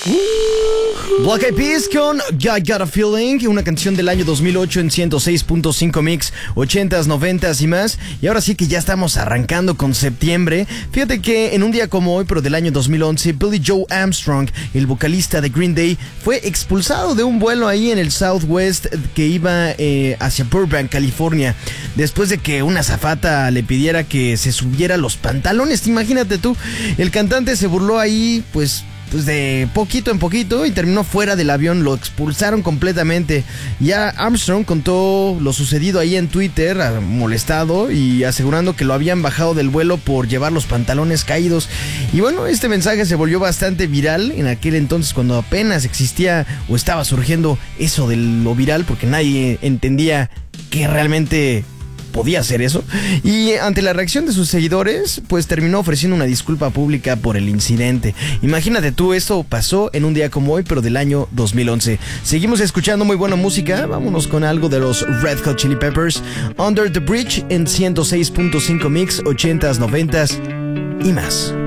Black Eyed Peas con I Got a Feeling, una canción del año 2008 en 106.5 Mix, 80s, 90s y más. Y ahora sí que ya estamos arrancando con septiembre. Fíjate que en un día como hoy, pero del año 2011, Billy Joe Armstrong, el vocalista de Green Day, fue expulsado de un vuelo ahí en el Southwest que iba hacia Burbank, California, después de que una azafata le pidiera que se subiera los pantalones. Imagínate tú, el cantante se burló ahí, pues de poquito en poquito y terminó fuera del avión, lo expulsaron completamente. Ya Armstrong contó lo sucedido ahí en Twitter, molestado y asegurando que lo habían bajado del vuelo por llevar los pantalones caídos. Y bueno, este mensaje se volvió bastante viral en aquel entonces, cuando apenas existía o estaba surgiendo eso de lo viral, porque nadie entendía que realmente podía hacer eso. Y ante la reacción de sus seguidores, pues terminó ofreciendo una disculpa pública por el incidente. Imagínate tú, esto pasó en un día como hoy, pero del año 2011. Seguimos escuchando muy buena música. Vámonos con algo de los Red Hot Chili Peppers, Under the Bridge en 106.5 Mix, 80s, 90s y más.